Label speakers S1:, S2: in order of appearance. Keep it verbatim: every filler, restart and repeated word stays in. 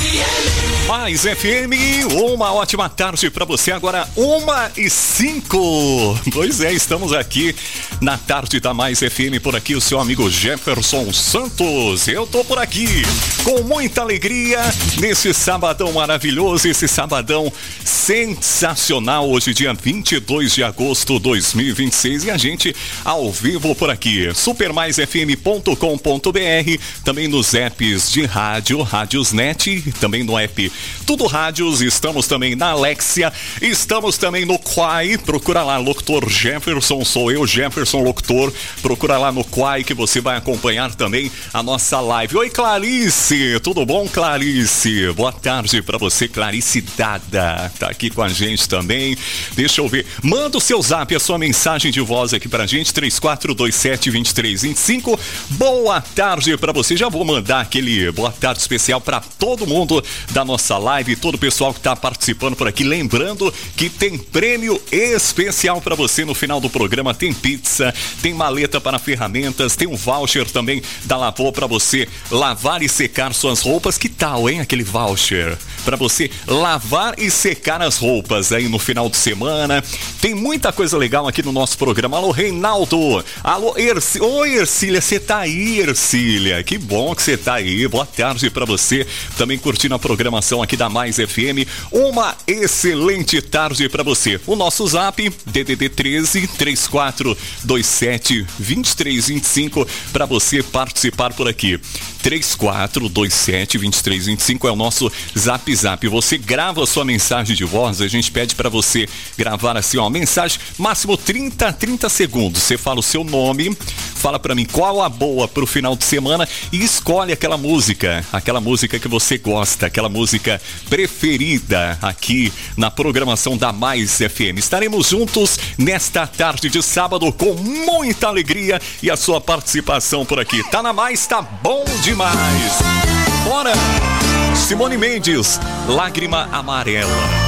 S1: Mais F M, uma ótima tarde para você. Agora uma e cinco. Pois é, estamos aqui na tarde da Mais F M. Por aqui o seu amigo Jefferson Santos. Eu tô por aqui com muita alegria nesse sabadão maravilhoso, esse sabadão sensacional. Hoje dia vinte e dois de agosto de dois mil e vinte e seis e a gente ao vivo por aqui. super mais f m ponto com ponto b r, também nos apps de rádio, Rádiosnet, também no app Tudo Rádios, estamos também na Alexia, estamos também no Quai, procura lá, Locutor Jefferson, sou eu, Jefferson Locutor, procura lá no Quai que você vai acompanhar também a nossa live. Oi Clarice, tudo bom Clarice? Boa tarde pra você, Clarice Dada, tá aqui com a gente também, deixa eu ver, manda o seu zap, a sua mensagem de voz aqui pra gente, três quatro dois sete, dois três dois cinco, boa tarde pra você, já vou mandar aquele boa tarde especial pra todo mundo da nossa live, todo o pessoal que tá participando por aqui, lembrando que tem prêmio especial pra você no final do programa, tem pizza, tem maleta para ferramentas, tem um voucher também da Lavô pra você lavar e secar suas roupas, que tal, hein, aquele voucher pra você lavar e secar as roupas aí no final de semana, tem muita coisa legal aqui no nosso programa. Alô Reinaldo, alô Ercília, oi Ercília, você tá aí Ercília, que bom que você tá aí, boa tarde pra você, também curtindo a programação aqui da Mais F M, uma excelente tarde pra você. O nosso zap, D D D treze, três quatro dois sete, dois três dois cinco, pra você participar por aqui. três quatro dois sete, dois três dois cinco é o nosso zap zap. Você grava a sua mensagem de voz, a gente pede pra você gravar assim, ó, mensagem, máximo trinta, trinta segundos. Você fala o seu nome, fala pra mim qual a boa pro final de semana e escolhe aquela música, aquela música que você gosta, aquela música preferida aqui na programação da Mais F M. Estaremos juntos nesta tarde de sábado com muita alegria e a sua participação por aqui. Tá na Mais, tá bom demais. Bora! Simone Mendes, Lágrima Amarela.